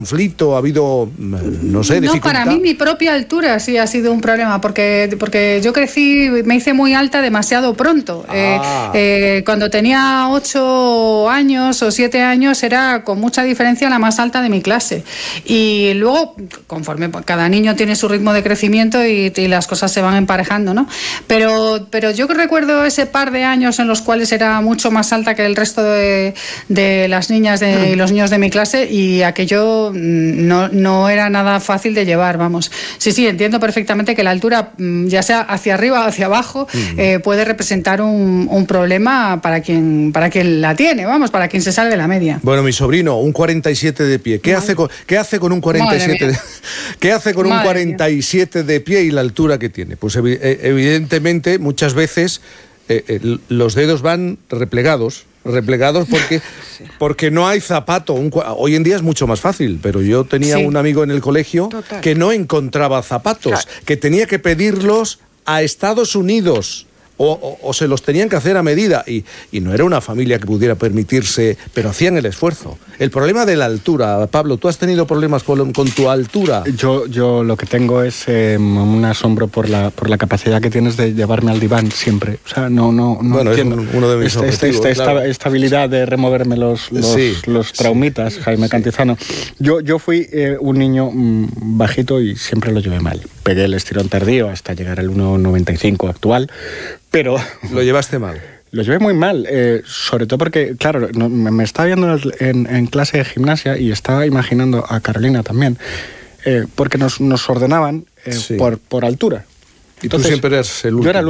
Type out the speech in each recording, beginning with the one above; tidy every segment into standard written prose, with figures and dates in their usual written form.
conflicto, ha habido, no sé, dificultad. No, para mí mi propia altura sí ha sido un problema, porque yo crecí, me hice muy alta demasiado pronto. Cuando tenía 8 años o 7 años era con mucha diferencia la más alta de mi clase. Y luego, conforme cada niño tiene su ritmo de crecimiento y las cosas se van emparejando, ¿no? Pero yo recuerdo ese par de años en los cuales era mucho más alta que el resto de las niñas y los niños de mi clase, y aquello no era nada fácil de llevar, vamos. Sí, entiendo perfectamente que la altura, ya sea hacia arriba o hacia abajo, puede representar un problema para quien la tiene, vamos, para quien se sale de la media. Bueno, mi sobrino, un 47 de pie. ¿Qué hace con un 47 ¿Qué hace con un 47 de pie y la altura que tiene? Pues evidentemente muchas veces los dedos van replegados porque no hay zapato. Hoy en día es mucho más fácil, pero yo tenía un amigo en el colegio que no encontraba zapatos, que tenía que pedirlos a Estados Unidos. O se los tenían que hacer a medida, y no era una familia que pudiera permitirse, pero hacían el esfuerzo. El problema de la altura, Pablo, ¿tú has tenido problemas con tu altura? Yo lo que tengo es un asombro por la capacidad que tienes de llevarme al diván siempre. O sea, no bueno, entiendo. Es uno de mis objetivos, esta habilidad de removerme los traumitas, Jaime Cantizano. Yo fui un niño bajito y siempre lo llevé mal. Pegué el estirón tardío hasta llegar al 1,95 actual, pero... ¿Lo llevaste mal? Lo llevé muy mal, sobre todo porque, claro, me estaba viendo en clase de gimnasia y estaba imaginando a Carolina también, porque nos ordenaban por altura. Y entonces, tú siempre eras el último. Yo era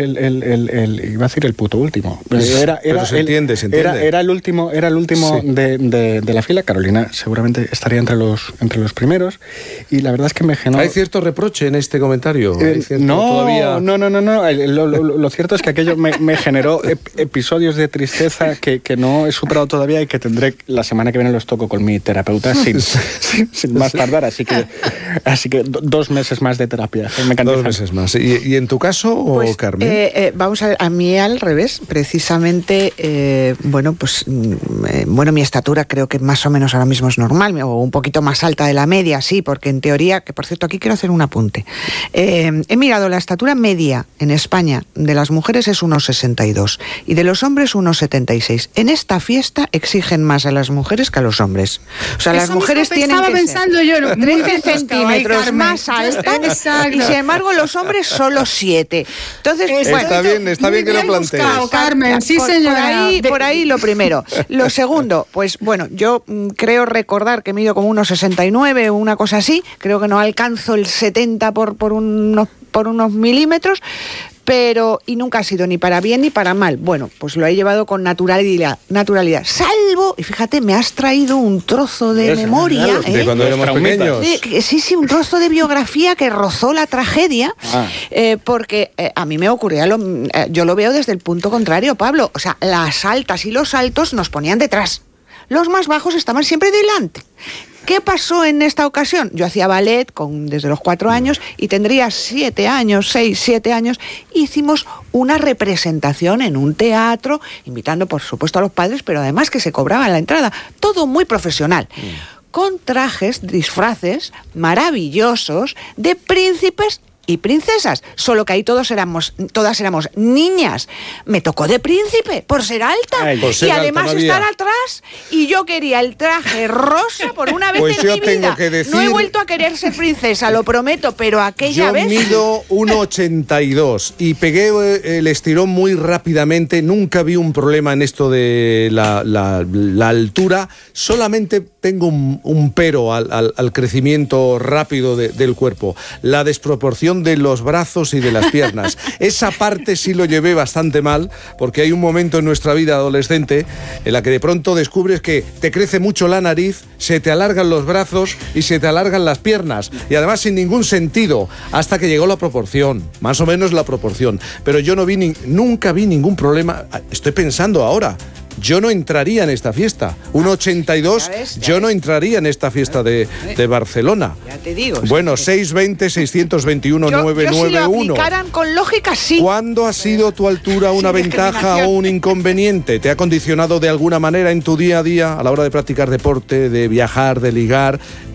iba a decir el puto último. Pero se entiende. Era el último de la fila. Carolina seguramente estaría entre los primeros. Y la verdad es que me generó... ¿Hay cierto reproche en este comentario? No. Lo cierto es que aquello me generó episodios de tristeza que no he superado todavía y que tendré la semana que viene los toco con mi terapeuta sin más tardar. Así que 2 meses más de terapia. 2 meses más. ¿Y en tu caso, pues, Carmen? Vamos a ver, a mí al revés, precisamente, mi estatura creo que más o menos ahora mismo es normal, o un poquito más alta de la media, sí, porque en teoría, que por cierto, aquí quiero hacer un apunte. He mirado la estatura media en España de las mujeres es 1,62 y de los hombres 1,76. En esta fiesta exigen más a las mujeres que a los hombres. O sea, las mujeres tienen que ser 13 centímetros más altas y sin embargo los hombres solo 7. Entonces, está bien que lo plantees. Carmen, sí, señora. Por ahí lo primero. Lo segundo, pues bueno, yo creo recordar que mido como 1,69 o una cosa así. Creo que no alcanzo el 70 por unos milímetros. Y nunca ha sido ni para bien ni para mal. Bueno, pues lo he llevado con naturalidad. Salvo, y fíjate, me has traído un trozo de memoria. De cuando éramos pequeños. Sí, un trozo de biografía que rozó la tragedia, porque a mí me ocurría, yo lo veo desde el punto contrario, Pablo. O sea, las altas y los altos nos ponían detrás. Los más bajos estaban siempre delante. ¿Qué pasó en esta ocasión? Yo hacía ballet desde los 4 años y tendría 7 años, 6, 7 años. Hicimos una representación en un teatro, invitando por supuesto a los padres, pero además que se cobraba la entrada. Todo muy profesional. Con trajes, disfraces maravillosos de príncipes y princesas, solo que ahí todas éramos niñas. Me tocó de príncipe por ser alta y además estar atrás, y yo quería el traje rosa por una vez en mi vida. No he vuelto a querer ser princesa, lo prometo, pero aquella vez... Yo mido 1,82 y pegué el estirón muy rápidamente. Nunca vi un problema en esto de la altura. Solamente tengo un pero al crecimiento rápido del cuerpo. La desproporción de los brazos y de las piernas. Esa parte sí lo llevé bastante mal, porque hay un momento en nuestra vida adolescente en la que de pronto descubres que te crece mucho la nariz, se te alargan los brazos y se te alargan las piernas, y además sin ningún sentido, hasta que llegó la proporción, más o menos la proporción. Pero yo nunca vi ningún problema. Estoy pensando ahora, yo no entraría en esta fiesta. 1,82, yo no entraría en esta fiesta de Barcelona. Ya te digo. Bueno, 620-621-991. Si lo aplicaran con lógica, sí. ¿Cuándo ha sido tu altura una ventaja o un inconveniente? ¿Te ha condicionado de alguna manera en tu día a día a la hora de practicar deporte, de viajar, de ligar?